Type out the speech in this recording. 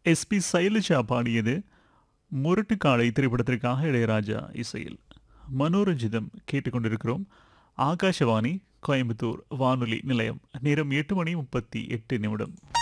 SP Shailaja பாடியது முரட்டுக்காலை திரைப்படத்திற்காக இளையராஜா இசையில். மனோரஞ்சிதம் கேட்டுக்கொண்டிருக்கிறோம். ஆகாஷவாணி கோயம்புத்தூர் வானொலி நிலையம். நேரம் 8 மணி 38 நிமிடம்.